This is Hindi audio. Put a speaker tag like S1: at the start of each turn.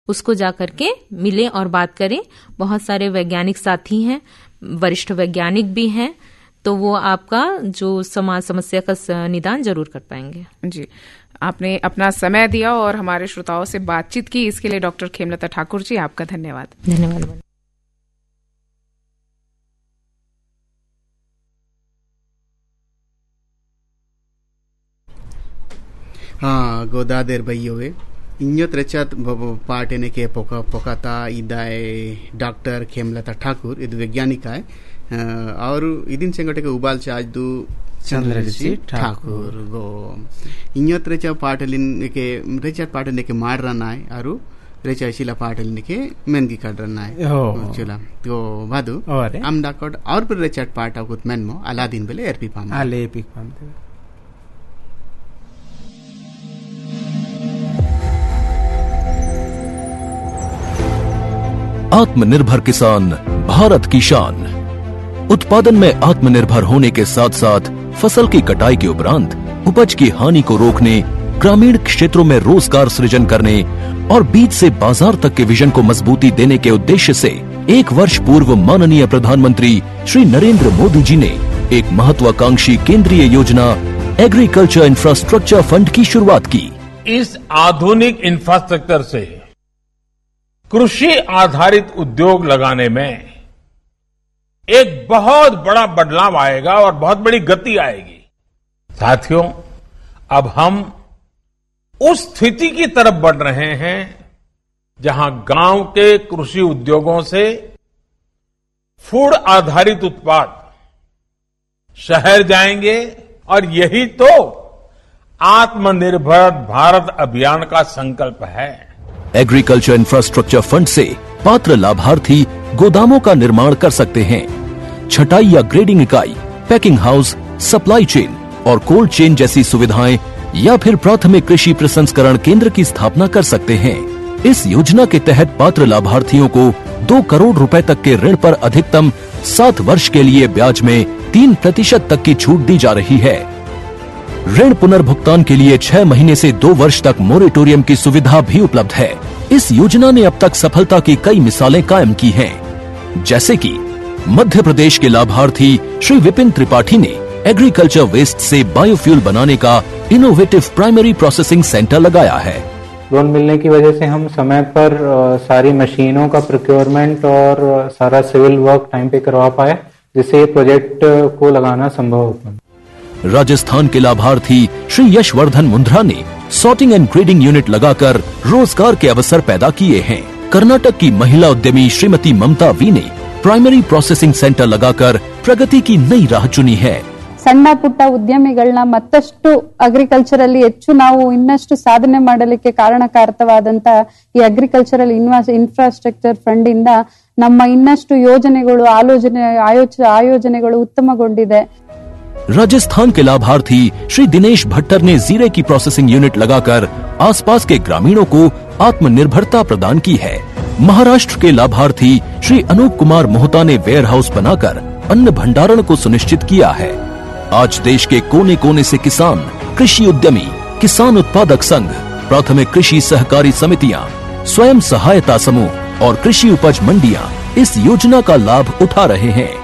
S1: उसको जाकर के मिलें और बात करें। बहुत सारे वैज्ञानिक साथी हैं, वरिष्ठ वैज्ञानिक भी हैं, तो वो आपका जो समस्या का निदान जरूर कर पाएंगे।
S2: जी, आपने अपना समय दिया और हमारे श्रोताओं से बातचीत की, इसके लिए डॉक्टर खेमलता ठाकुर जी आपका धन्यवाद।
S1: धन्यवाद।
S3: हाँ, गोदादेर बయ్యోవే इन्योत रेचात पार्टेने के पोकाता इदाए डॉक्टर खेमलता ठाकुर इद वैज्ञानिक है और इदिन संगठे के उबाल चाजदू चंद्रजी ठाकुर गो इन्योत रेचा पार्टलिन के रेचा पार्टने के मार रना है और रेचा शिला पार्टलिन के मेनगी काट रना है चला तो भादु आम डाकोड और पर रेचा पार्ट आकुत मेनमो अलादीन बेले एरपी पाम
S4: आले एपी पाम।
S5: आत्मनिर्भर किसान भारत की शान। उत्पादन में आत्मनिर्भर होने के साथ साथ फसल की कटाई के उपरांत उपज की हानि को रोकने, ग्रामीण क्षेत्रों में रोजगार सृजन करने और बीज से बाजार तक के विजन को मजबूती देने के उद्देश्य से 1 वर्ष पूर्व माननीय प्रधानमंत्री श्री नरेंद्र मोदी जी ने एक महत्वाकांक्षी केंद्रीय योजना एग्रीकल्चर इंफ्रास्ट्रक्चर फंड की शुरुआत की।
S6: इस आधुनिक इंफ्रास्ट्रक्चर से कृषि आधारित उद्योग लगाने में एक बहुत बड़ा बदलाव आएगा और बहुत बड़ी गति आएगी। साथियों, अब हम उस स्थिति की तरफ बढ़ रहे हैं जहां गांव के कृषि उद्योगों से फूड आधारित उत्पाद शहर जाएंगे और यही तो आत्मनिर्भर भारत अभियान का संकल्प है।
S5: एग्रीकल्चर इंफ्रास्ट्रक्चर फंड से पात्र लाभार्थी गोदामों का निर्माण कर सकते हैं, छटाई या ग्रेडिंग इकाई, पैकिंग हाउस, सप्लाई चेन और कोल्ड चेन जैसी सुविधाएं या फिर प्राथमिक कृषि प्रसंस्करण केंद्र की स्थापना कर सकते हैं। इस योजना के तहत पात्र लाभार्थियों को 2 करोड़ रुपए तक के ऋण पर अधिकतम 7 वर्ष के लिए ब्याज में 3% तक की छूट दी जा रही है। ऋण पुनर्भुगतान के लिए 6 महीने से 2 वर्ष तक मोरेटोरियम की सुविधा भी उपलब्ध है। इस योजना ने अब तक सफलता की कई मिसालें कायम की हैं, जैसे कि मध्य प्रदेश के लाभार्थी श्री विपिन त्रिपाठी ने एग्रीकल्चर वेस्ट से बायोफ्यूल बनाने का इनोवेटिव प्राइमरी प्रोसेसिंग सेंटर लगाया है।
S4: लोन मिलने की वजह से हम समय पर सारी मशीनों का प्रोक्योरमेंट और सारा सिविल वर्क टाइम पे करवा पाए, जिससे प्रोजेक्ट को लगाना संभव हो पाया।
S5: राजस्थान के लाभार्थी श्री यशवर्धन मुंद्रा ने सॉर्टिंग एंड ग्रेडिंग यूनिट लगाकर रोजगार के अवसर पैदा किए हैं। कर्नाटक की महिला उद्यमी श्रीमती ममता वी ने प्राइमरी प्रोसेसिंग सेंटर लगाकर प्रगति की नई राह चुनी है।
S7: ಸಣ್ಣ ಪುಟ್ಟ ಉದ್ಯಮಿಗಳನ್ನ ಮತ್ತಷ್ಟು ಅಗ್ರಿಕಲ್ಚರ್ ಅಲ್ಲಿ ಹೆಚ್ಚು ನಾವು ಇನ್ನಷ್ಟು ಸಾಧನೆ ಮಾಡಲಿಕ್ಕೆ ಕಾರಣಕಾರಕವಾದಂತ ಈ ಅಗ್ರಿಕಲ್ಚರಲ್ ಇನ್ಫ್ರಾಸ್ಟ್ರಕ್ಚರ್ ಫಂಡ್ ಇಂದ ನಮ್ಮ ಇನ್ನಷ್ಟು ಯೋಜನೆಗಳು ಆಯೋಜನೆಗಳು ಉತ್ತಮಗೊಂಡಿದೆ।
S5: राजस्थान के लाभार्थी श्री दिनेश भट्टर ने जीरे की प्रोसेसिंग यूनिट लगाकर आसपास के ग्रामीणों को आत्मनिर्भरता प्रदान की है। महाराष्ट्र के लाभार्थी श्री अनूप कुमार मोहता ने वेयर हाउस बनाकर अन्न भंडारण को सुनिश्चित किया है। आज देश के कोने कोने से किसान, कृषि उद्यमी, किसान उत्पादक संघ, प्राथमिक कृषि सहकारी समितियां, स्वयं सहायता समूह और कृषि उपज मंडियां इस योजना का लाभ उठा रहे हैं।